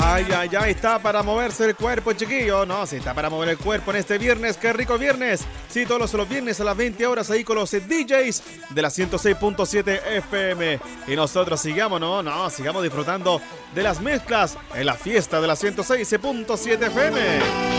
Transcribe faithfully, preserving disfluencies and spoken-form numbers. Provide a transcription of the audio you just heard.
Ay, ay, ay, está para moverse el cuerpo, chiquillo. No, sí, está para mover el cuerpo en este viernes. ¡Qué rico viernes! Sí, todos los viernes a las veinte horas ahí con los D Js de la ciento seis punto siete F M. Y nosotros sigamos, no, no, sigamos disfrutando de las mezclas en la fiesta de la ciento seis punto siete F M.